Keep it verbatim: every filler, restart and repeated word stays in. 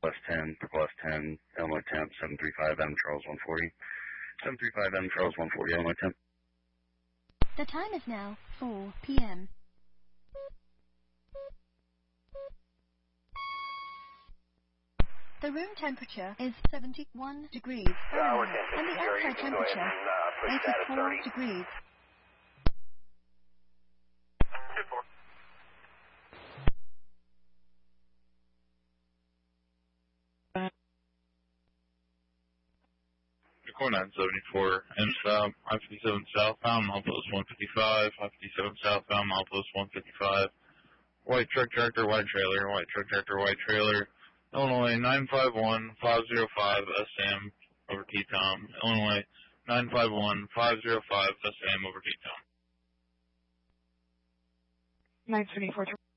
West ten, West ten, Illinois temp, seven three five, Adam Charles one forty. seven three five, Adam Charles one forty, Illinois temp. The time is now four p m The room temperature is seventy-one degrees Fahrenheit, and the outside temperature eighty-four degrees. Core nine seventy-four, and south, I fifty-seven southbound, milepost one fifty-five, I fifty-seven southbound, milepost one fifty-five. White truck tractor, white trailer, white truck tractor, white trailer. Illinois nine five one five zero five S M over T-Tom. Illinois nine five one five zero five S M over T-Tom. nine seventy-four.